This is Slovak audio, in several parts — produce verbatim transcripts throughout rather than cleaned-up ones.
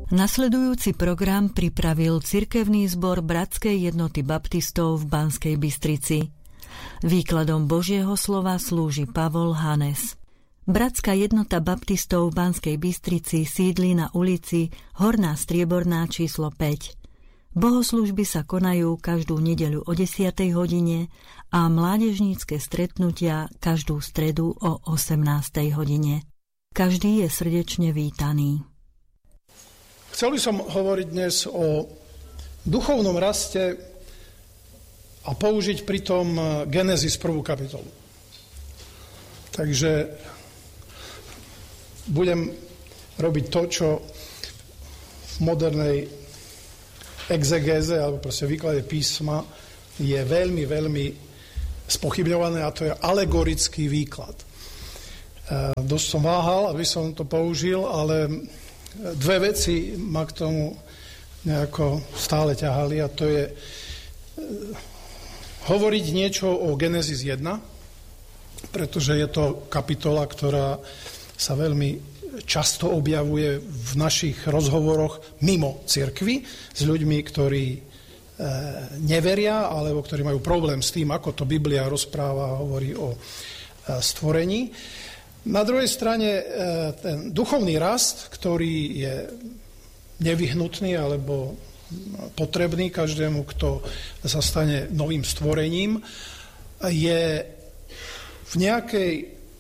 Nasledujúci program pripravil cirkevný zbor Bratskej jednoty baptistov v Banskej Bystrici. Výkladom Božieho slova slúži Pavol Hanes. Bratská jednota baptistov v Banskej Bystrici sídli na ulici Horná Strieborná číslo päť. Bohoslužby sa konajú každú nedeľu o desiatej hodine a mládežnícke stretnutia každú stredu o osemnástej hodine. Každý je srdečne vítaný. Chcel by som hovoriť dnes o duchovnom raste a použiť pritom Genesis prvú kapitolu. Takže budem robiť to, čo v modernej exegéze alebo proste výklade písma je veľmi, veľmi spochybňované, a to je alegorický výklad. E, dosť som váhal, aby som to použil, ale dve veci ma k tomu nejako stále ťahali, a to je e, hovoriť niečo o Genesis jeden, pretože je to kapitola, ktorá sa veľmi často objavuje v našich rozhovoroch mimo cirkvi s ľuďmi, ktorí e, neveria alebo ktorí majú problém s tým, ako to Biblia rozpráva a hovorí o e, stvorení. Na druhej strane e, ten duchovný rast, ktorý je nevyhnutný alebo potrebný každému, kto sa stane novým stvorením, je v nejakej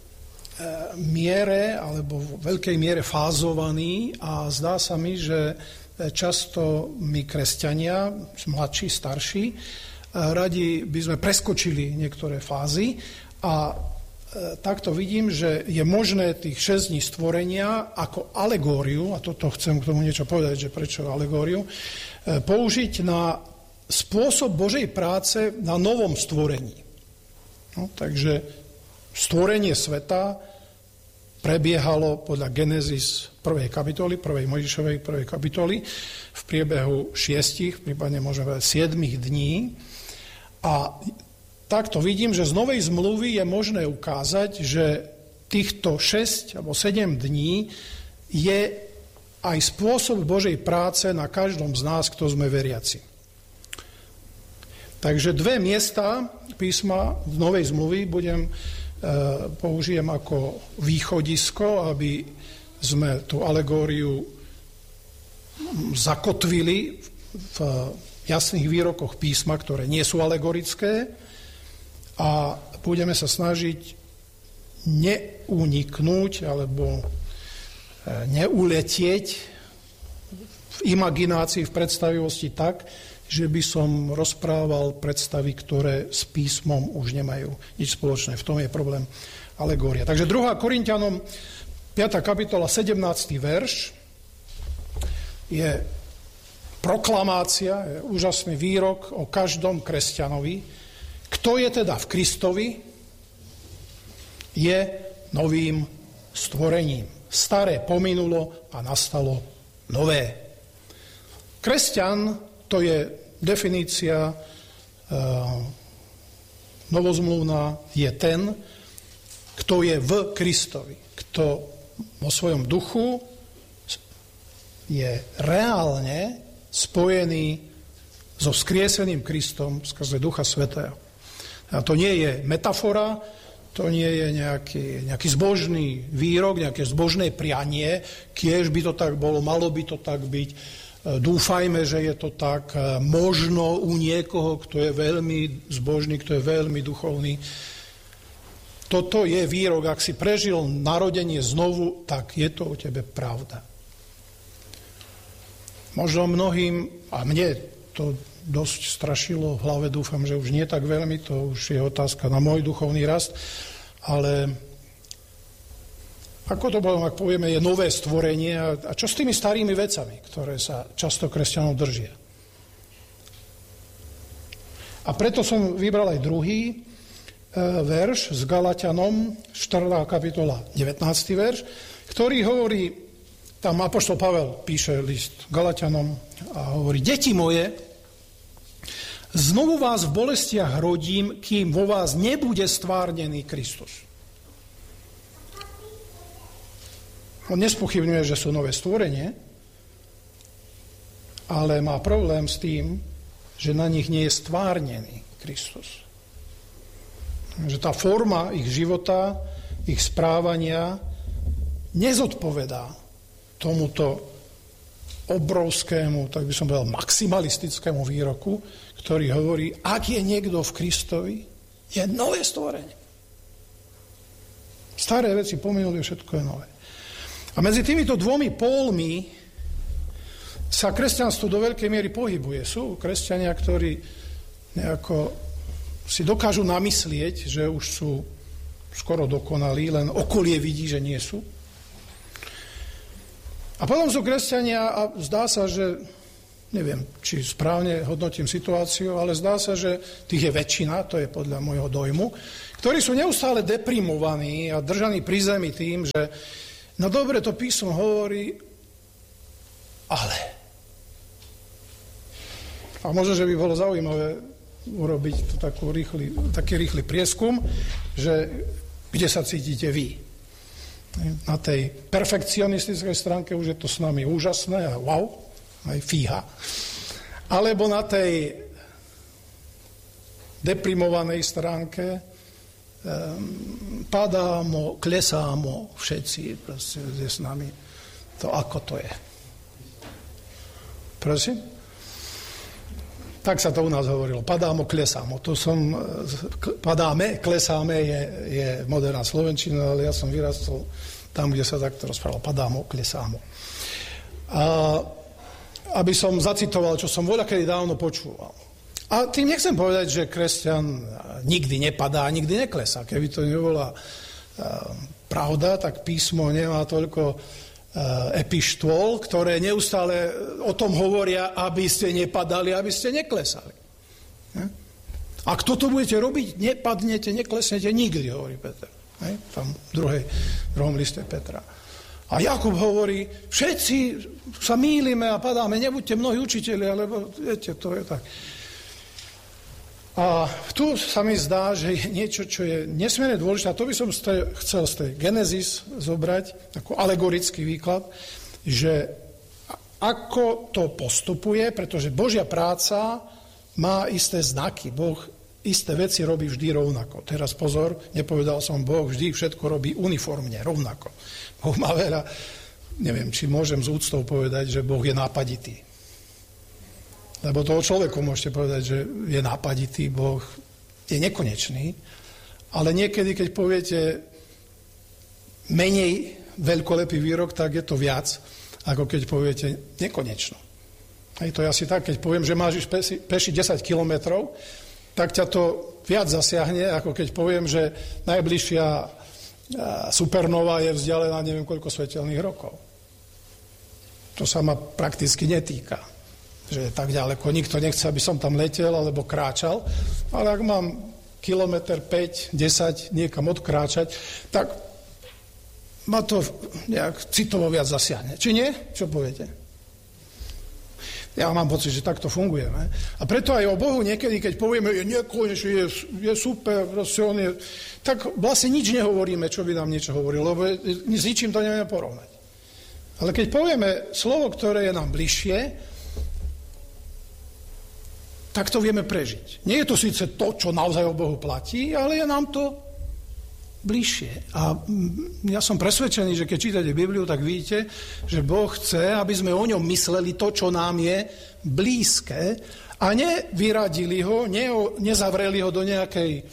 miere alebo v veľkej miere fázovaný, a zdá sa mi, že často my kresťania, mladší, starší, radi by sme preskočili niektoré fázy, a takto vidím, že je možné tých šesť dní stvorenia ako alegóriu, a toto chcem k tomu niečo povedať, že prečo alegóriu, použiť na spôsob Božej práce na novom stvorení. No, takže stvorenie sveta prebiehalo podľa Genesis prvej kapitoly, prvej Mojžišovej prvej kapitoly v priebehu šiestich, prípadne môžeme povedať siedmich dní. A takto vidím, že z Novej zmluvy je možné ukázať, že týchto šesť alebo sedem dní je aj spôsob Božej práce na každom z nás, kto sme veriaci. Takže dve miesta písma z Novej zmluvy budem použijem ako východisko, aby sme tú alegóriu zakotvili v jasných výrokoch písma, ktoré nie sú alegorické, a budeme sa snažiť neuniknúť alebo neuletieť v imaginácii, v predstavivosti tak, že by som rozprával predstavy, ktoré s písmom už nemajú nič spoločné. V tom je problém alegória. Takže druhá Korinťanom piata kapitola sedemnásty verš je proklamácia, je úžasný výrok o každom kresťanovi. Kto je teda v Kristovi, je novým stvorením. Staré pominulo a nastalo nové. Kresťan, to je definícia e, novozmluvná, je ten, kto je v Kristovi, kto vo svojom duchu je reálne spojený so vzkrieseným Kristom skrze Ducha Svätého. A to nie je metafora, to nie je nejaký, nejaký zbožný výrok, nejaké zbožné prianie, kiež by to tak bolo, malo by to tak byť. Dúfajme, že je to tak, možno u niekoho, kto je veľmi zbožný, kto je veľmi duchovný. Toto je výrok, ak si prežil narodenie znovu, tak je to o tebe pravda. Možno mnohým, a mne to dosť strašilo v hlave, dúfam, že už nie tak veľmi, to už je otázka na môj duchovný rast, ale ako to bolo, ak povieme, je nové stvorenie, a čo s tými starými vecami, ktoré sa často kresťanov držia. A preto som vybral aj druhý e, verš s Galatianom, štvrtá kapitola, devätnásty verš, ktorý hovorí, tam apoštol Pavel píše list Galatianom a hovorí: deti moje, znovu vás v bolestiach rodím, kým vo vás nebude stvárnený Kristus. On nespochybňuje, že sú nové stvorenie, ale má problém s tým, že na nich nie je stvárnený Kristus. Že tá forma ich života, ich správania nezodpovedá tomuto obrovskému, tak by som povedal, maximalistickému výroku, ktorý hovorí, ak je niekto v Kristovi, je nové stvorenie. Staré veci pominuli, všetko je nové. A medzi týmito dvomi pólmi sa kresťanstvo do veľkej miery pohybuje. Sú kresťania, ktorí nejako si dokážu namyslieť, že už sú skoro dokonalí, len okolie vidí, že nie sú. A potom sú kresťania a zdá sa, že, neviem, či správne hodnotím situáciu, ale zdá sa, že tých je väčšina, to je podľa môjho dojmu, ktorí sú neustále deprimovaní a držaní pri zemi tým, že no dobre, to písmo hovorí, ale... A možno, že by bolo zaujímavé urobiť to takú rýchly, taký rýchly prieskum, že kde sa cítite vy. Na tej perfekcionistickej stránke už je to s nami úžasné a wow, aj fíha. Alebo na tej deprimovanej stránke um, padámo, klesámo všetci, proste je s nami. To ako to je. Prosím? Tak sa to u nás hovorilo. Padámo, klesámo. To som, padáme, klesáme je, je moderná slovenčina, ale ja som vyrastol tam, kde sa takto rozprávalo. Padámo, klesámo. A aby som zacitoval, čo som voľakedy dávno počúval. A tým nechcem povedať, že kresťan nikdy nepadá, nikdy neklesá. Keby to nebola pravda, tak písmo nemá toľko epištôl, ktoré neustále o tom hovoria, aby ste nepadali, aby ste neklesali. Ak toto budete robiť, nepadnete, neklesnete nikdy, hovorí Peter. Tam v druhej, druhom liste Petra. A Jakub hovorí, všetci sa mýlime a padáme, nebuďte mnohí učitelia, lebo viete, to je tak. A tu sa mi zdá, že je niečo, čo je nesmierne dôležité, a to by som ste, chcel z tej Genesis zobrať, ako alegorický výklad, že ako to postupuje, pretože Božia práca má isté znaky. Boh isté veci robí vždy rovnako. Teraz pozor, nepovedal som, Boh vždy všetko robí uniformne, rovnako. Boh má veľa, neviem, či môžem s úctou povedať, že Boh je nápaditý. Lebo toho človeku môžete povedať, že je nápaditý, Boh je nekonečný, ale niekedy, keď poviete menej veľkolepý výrok, tak je to viac, ako keď poviete nekonečno. Hej, to je asi tak, keď poviem, že máš peši, peši desať kilometrov, tak ťa to viac zasiahne, ako keď poviem, že najbližšia supernova je vzdialená neviem koľko svetelných rokov. To sa ma prakticky netýka, že je tak ďaleko. Nikto nechce, aby som tam letel alebo kráčal, ale ak mám kilometr päť, desať niekam odkráčať, tak ma to nejak citovo viac zasiahne. Či nie? Čo poviete? Ja mám pocit, že takto fungujeme. A preto aj o Bohu niekedy, keď povieme, je nekonečný, je, je super, proste on je, tak vlastne nič nehovoríme, čo by nám niečo hovorilo, lebo s ničím to nevieme porovnať. Ale keď povieme slovo, ktoré je nám bližšie, tak to vieme prežiť. Nie je to síce to, čo naozaj o Bohu platí, ale je nám to bližšie. A ja som presvedčený, že keď čítate Bibliu, tak vidíte, že Boh chce, aby sme o ňom mysleli to, čo nám je blízke a nevyradili ho, ne, nezavreli ho do nejakej e,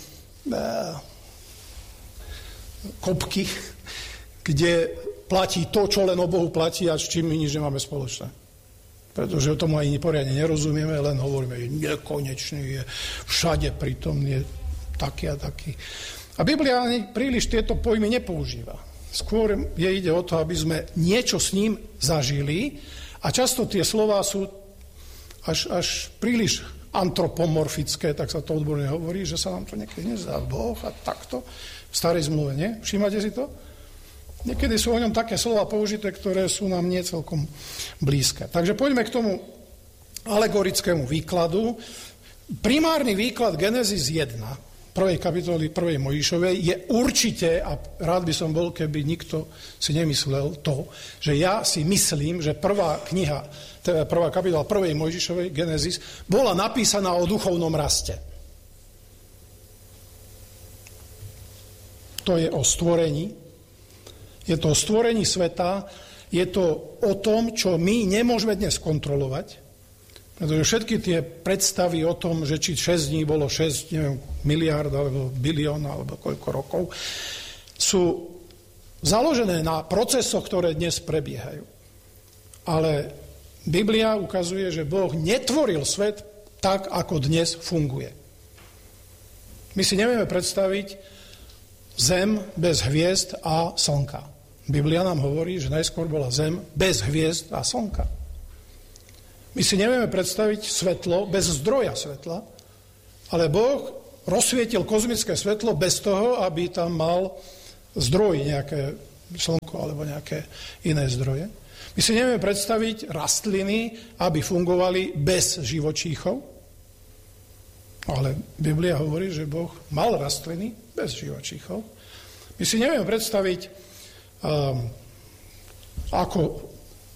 kopky, kde platí to, čo len o Bohu platí a s čím my nič nemáme spoločné. Pretože o tomu ani poriadne nerozumieme, len hovoríme, je nekonečný, je všade prítomný, je taký a taký. A Biblia ani príliš tieto pojmy nepoužíva. Skôr je ide o to, aby sme niečo s ním zažili a často tie slová sú až, až príliš antropomorfické, tak sa to odborne hovorí, že sa nám to niekedy nezdá. Boh a takto v starej zmluve, nie? Všímate si to? Niekedy sú o ňom také slova použité, ktoré sú nám nie celkom blízke. Takže poďme k tomu alegorickému výkladu. Primárny výklad Genesis jeden, prvej kapitoly prvej Mojžišovej je určite, a rád by som bol, keby nikto si nemyslel to, že ja si myslím, že prvá kniha, teda prvá kapitola prvej Mojžišovej, Genesis, bola napísaná o duchovnom raste. To je o stvorení. Je to o stvorení sveta, je to o tom, čo my nemôžeme dnes kontrolovať, pretože všetky tie predstavy o tom, že či šesť dní bolo šesť neviem, miliárd alebo bilión alebo koľko rokov, sú založené na procesoch, ktoré dnes prebiehajú. Ale Biblia ukazuje, že Boh netvoril svet tak, ako dnes funguje. My si nevieme predstaviť zem bez hviezd a slnka. Biblia nám hovorí, že najskôr bola zem bez hviezd a slnka. My si nevieme predstaviť svetlo bez zdroja svetla, ale Boh rozsvietil kozmické svetlo bez toho, aby tam mal zdroj, nejaké slnko alebo nejaké iné zdroje. My si nevieme predstaviť rastliny, aby fungovali bez živočíchov, ale Biblia hovorí, že Boh mal rastliny bez živočíchov. My si nevieme predstaviť, um, ako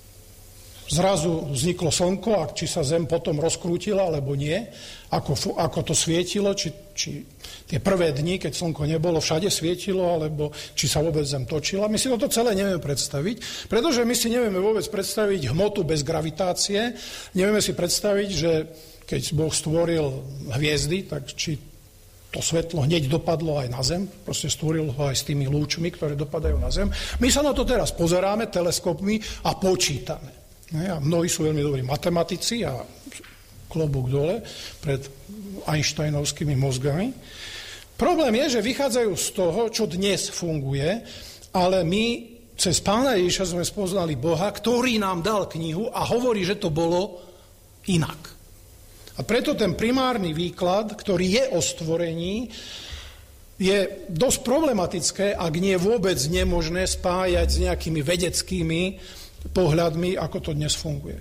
zrazu vzniklo slnko a či sa zem potom rozkrútila, alebo nie, ako, ako to svietilo, či, či tie prvé dni, keď slnko nebolo, všade svietilo, alebo či sa vôbec zem točila. My si toto celé nevieme predstaviť, pretože my si nevieme vôbec predstaviť hmotu bez gravitácie, nevieme si predstaviť, že keď Boh stvoril hviezdy, tak či to svetlo hneď dopadlo aj na zem, proste stvoril ho aj s tými lúčmi, ktoré dopadajú na zem. My sa na to teraz pozeráme teleskopmi a počítame. A mnohí sú veľmi dobrí matematici a klobúk dole pred Einsteinovskými mozgami. Problém je, že vychádzajú z toho, čo dnes funguje, ale my cez Pána Ježiša sme spoznali Boha, ktorý nám dal knihu a hovorí, že to bolo inak. A preto ten primárny výklad, ktorý je o stvorení, je dosť problematické, ak nie vôbec nemožné spájať s nejakými vedeckými pohľadmi, ako to dnes funguje.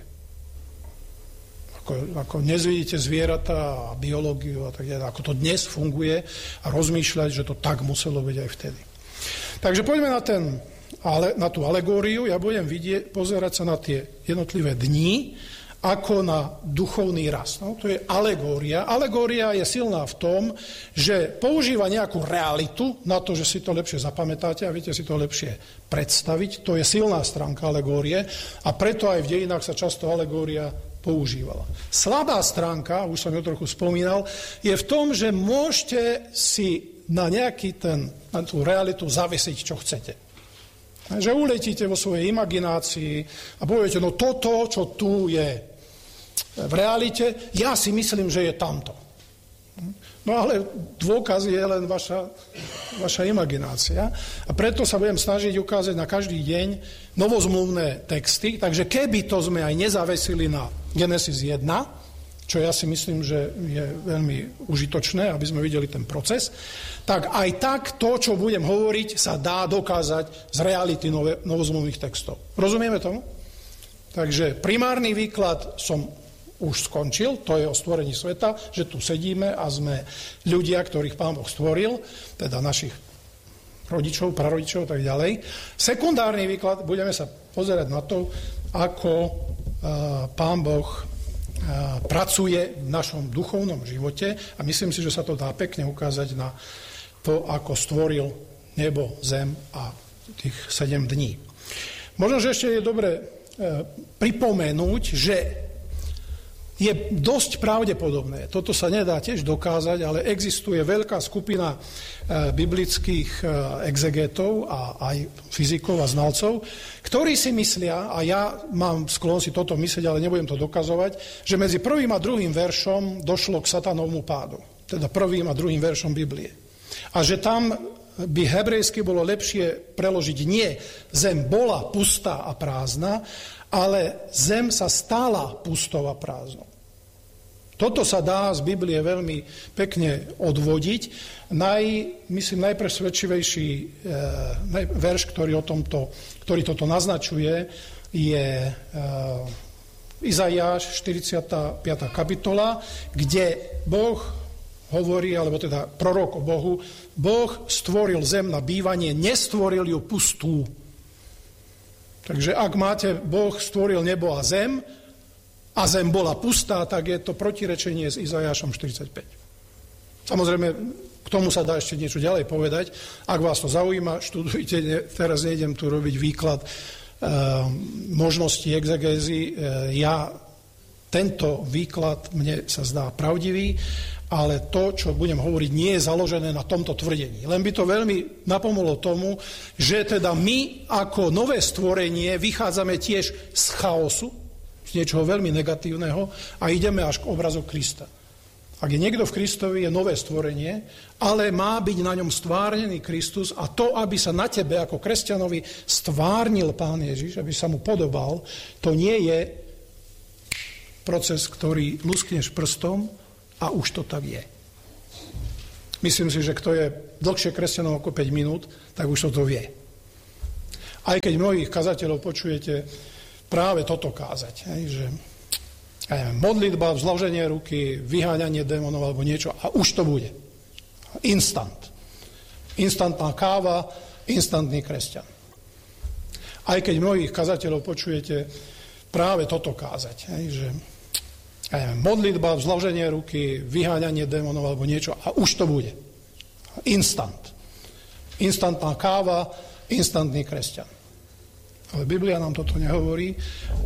Ako, ako dnes vidíte zvieratá a biológiu a tak ďalej, ako to dnes funguje a rozmýšľať, že to tak muselo byť aj vtedy. Takže poďme na, ten, ale, na tú alegóriu. Ja budem vidieť, pozerať sa na tie jednotlivé dni, ako na duchovný rast. No, to je alegória. Alegória je silná v tom, že používa nejakú realitu na to, že si to lepšie zapamätáte a viete si to lepšie predstaviť. To je silná stránka alegórie a preto aj v dejinách sa často alegória používala. Slabá stránka, už som ju trochu spomínal, je v tom, že môžete si na nejaký ten, na tú realitu zavesiť, čo chcete. Že uletíte vo svojej imaginácii a poviete, no toto, čo tu je v realite, ja si myslím, že je tamto. No ale dôkaz je len vaša, vaša imaginácia. A preto sa budem snažiť ukázať na každý deň novozmluvné texty. Takže keby to sme aj nezavesili na Genesis jeden, čo ja si myslím, že je veľmi užitočné, aby sme videli ten proces, tak aj tak to, čo budem hovoriť, sa dá dokázať z reality novozmluvných textov. Rozumieme tomu? Takže primárny výklad som už skončil, to je o stvorení sveta, že tu sedíme a sme ľudia, ktorých Pán Boh stvoril, teda našich rodičov, prarodičov a tak ďalej. Sekundárny výklad, budeme sa pozerať na to, ako uh, Pán Boh uh, pracuje v našom duchovnom živote a myslím si, že sa to dá pekne ukázať na to, ako stvoril nebo, zem a tých sedem dní. Možno, že ešte je dobre uh, pripomenúť, že je dosť pravdepodobné, toto sa nedá tiež dokázať, ale existuje veľká skupina biblických exegetov a aj fyzikov a znalcov, ktorí si myslia, a ja mám sklon si toto myslieť, ale nebudem to dokazovať, že medzi prvým a druhým veršom došlo k satanovmu pádu. Teda prvým a druhým veršom Biblie. A že tam by hebrejsky bolo lepšie preložiť nie zem bola pustá a prázdna, ale zem sa stala pustou a prázdnou. Toto sa dá z Biblie veľmi pekne odvodiť. Naj, myslím, najpresvedčivejší e, verš, ktorý, o tomto, ktorý toto naznačuje, je e, Izaiáš štyridsiata piata kapitola, kde Boh hovorí, alebo teda prorok o Bohu, Boh stvoril zem na bývanie, nestvoril ju pustú. Takže ak máte, Boh stvoril nebo a zem a zem bola pustá, tak je to protirečenie s Izaiášom štyridsaťpäť. Samozrejme, k tomu sa dá ešte niečo ďalej povedať. Ak vás to zaujíma, študujte, teraz nejdem tu robiť výklad e, možností exegézy. E, ja tento výklad mne sa zdá pravdivý, ale to, čo budem hovoriť, nie je založené na tomto tvrdení. Len by to veľmi napomohlo tomu, že teda my ako nové stvorenie vychádzame tiež z chaosu, z niečoho veľmi negatívneho a ideme až k obrazu Krista. Ak je niekto v Kristovi, je nové stvorenie, ale má byť na ňom stvárnený Kristus a to, aby sa na tebe ako kresťanovi stvárnil Pán Ježiš, aby sa mu podobal, to nie je proces, ktorý luskneš prstom a už to tak je. Myslím si, že kto je dlhšie kresťanom ako päť minút, tak už to to vie. Aj keď mnohých kazateľov počujete práve toto kázať, hej, že ja neviem, modlitba, vzloženie ruky, vyháňanie démonov alebo niečo a už to bude. Instant. Instantná káva, instantný kresťan. Aj keď mnohých kazateľov počujete práve toto kázať, hej, že ja neviem, modlitba, vzloženie ruky, vyháňanie démonov alebo niečo a už to bude. Instant. Instantná káva, instantný kresťan. Ale Biblia nám toto nehovorí.